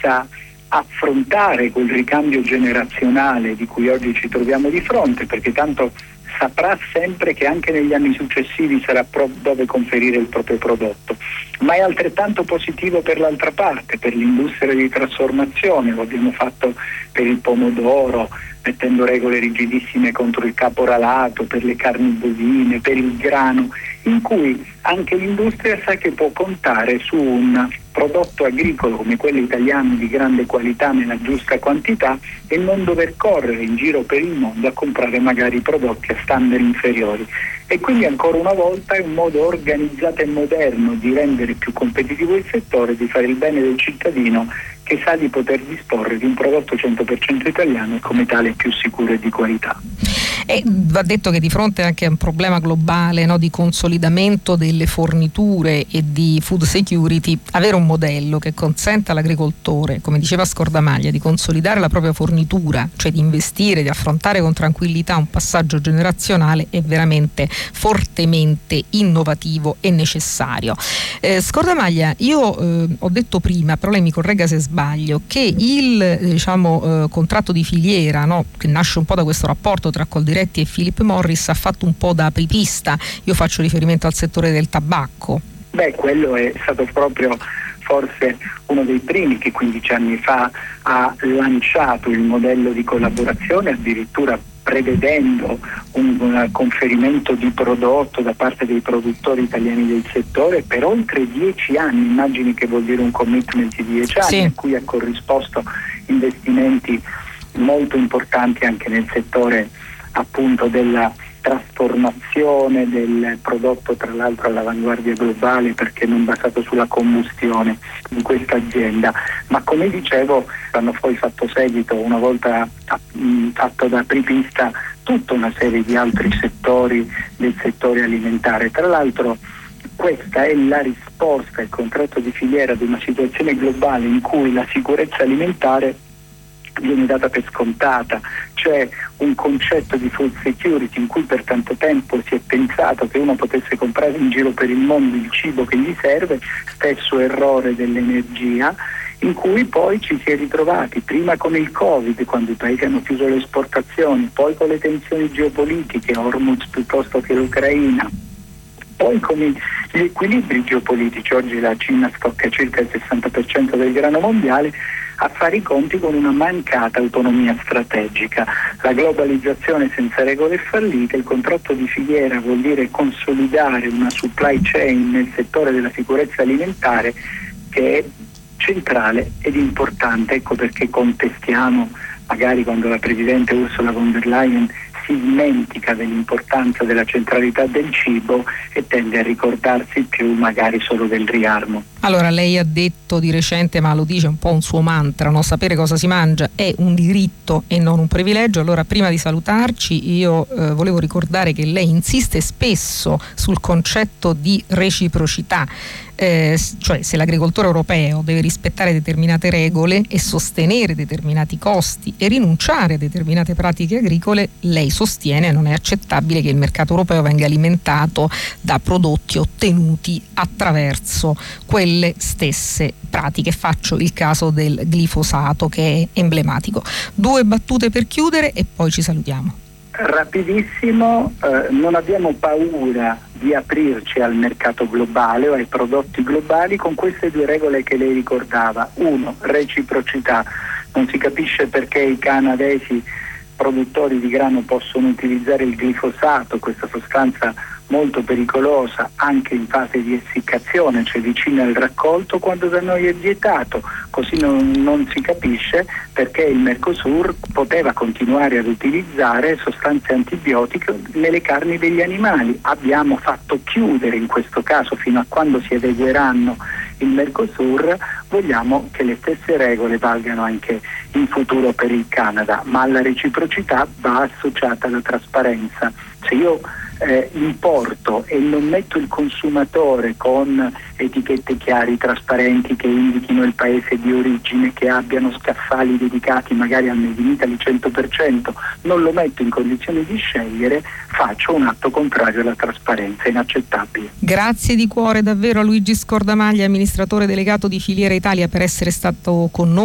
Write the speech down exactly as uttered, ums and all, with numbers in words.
possa affrontare quel ricambio generazionale di cui oggi ci troviamo di fronte, perché tanto saprà sempre che anche negli anni successivi sarà pro- dove conferire il proprio prodotto, ma è altrettanto positivo per l'altra parte, per l'industria di trasformazione. Lo abbiamo fatto per il pomodoro, mettendo regole rigidissime contro il caporalato, per le carni bovine, per il grano, in cui anche l'industria sa che può contare su un prodotto agricolo come quello italiano di grande qualità nella giusta quantità e non dover correre in giro per il mondo a comprare magari prodotti a standard inferiori. E quindi ancora una volta è un modo organizzato e moderno di rendere più competitivo il settore, di fare il bene del cittadino che sa di poter disporre di un prodotto cento per cento italiano e come tale più sicuro e di qualità. E va detto che di fronte anche a un problema globale, no, di consolidamento delle forniture e di food security, avere un modello che consenta all'agricoltore, come diceva Scordamaglia, di consolidare la propria fornitura, cioè di investire, di affrontare con tranquillità un passaggio generazionale, è veramente fortemente innovativo e necessario. Eh, Scordamaglia, io eh, ho detto prima, però lei mi corregga se sbaglio, che il eh, diciamo, eh, contratto di filiera, no, che nasce un po' da questo rapporto tra Coldiretti e Philip Morris, ha fatto un po' da apripista. Io faccio riferimento al settore del tabacco. Beh, quello è stato proprio forse uno dei primi che quindici anni fa ha lanciato il modello di collaborazione, addirittura prevedendo un, un conferimento di prodotto da parte dei produttori italiani del settore per oltre dieci anni. Immagini che vuol dire un commitment di dieci anni, sì, a cui ha corrisposto investimenti molto importanti anche nel settore appunto della trasformazione del prodotto, tra l'altro all'avanguardia globale perché non basato sulla combustione di questa azienda. Ma come dicevo, hanno poi fatto seguito, una volta mh, fatto da apripista, tutta una serie di altri settori del settore alimentare. Tra l'altro questa è la risposta, il contratto di filiera, ad una situazione globale in cui la sicurezza alimentare viene data per scontata, cioè un concetto di food security in cui per tanto tempo si è pensato che uno potesse comprare in giro per il mondo il cibo che gli serve, stesso errore dell'energia, in cui poi ci si è ritrovati prima con il Covid, quando i paesi hanno chiuso le esportazioni, poi con le tensioni geopolitiche, Hormuz piuttosto che l'Ucraina, poi con gli equilibri geopolitici. Oggi la Cina stocca circa il sessanta per cento del grano mondiale, a fare i conti con una mancata autonomia strategica. La globalizzazione senza regole è fallita, il contratto di filiera vuol dire consolidare una supply chain nel settore della sicurezza alimentare che è centrale ed importante. Ecco perché contestiamo, magari quando la Presidente Ursula von der Leyen si dimentica dell'importanza della centralità del cibo e tende a ricordarsi più magari solo del riarmo. Allora, lei ha detto di recente, ma lo dice un po' un suo mantra, no? Sapere cosa si mangia è un diritto e non un privilegio. Allora, prima di salutarci, io eh, volevo ricordare che lei insiste spesso sul concetto di reciprocità. Eh, cioè se l'agricoltore europeo deve rispettare determinate regole e sostenere determinati costi e rinunciare a determinate pratiche agricole, lei sostiene non è accettabile che il mercato europeo venga alimentato da prodotti ottenuti attraverso quelle stesse pratiche. Faccio il caso del glifosato, che è emblematico. Due battute per chiudere e poi ci salutiamo. Rapidissimo, eh, non abbiamo paura di aprirci al mercato globale o ai prodotti globali con queste due regole che lei ricordava. Uno, reciprocità. Non si capisce perché i canadesi produttori di grano possono utilizzare il glifosato, questa sostanza molto pericolosa, anche in fase di essiccazione, cioè vicino al raccolto, quando da noi è vietato. Così non, non si capisce perché il Mercosur poteva continuare ad utilizzare sostanze antibiotiche nelle carni degli animali. Abbiamo fatto chiudere in questo caso fino a quando si adegueranno il Mercosur. Vogliamo che le stesse regole valgano anche in futuro per il Canada, ma alla reciprocità va associata la trasparenza. Se io eh, importo e non metto il consumatore con etichette chiare, trasparenti, che indichino il paese di origine, che abbiano scaffali dedicati magari al Made in Italy cento per cento, non lo metto in condizioni di scegliere, faccio un atto contrario alla trasparenza, inaccettabile. Grazie di cuore davvero a Luigi Scordamaglia, amministratore delegato di Filiera Italia, per essere stato con noi.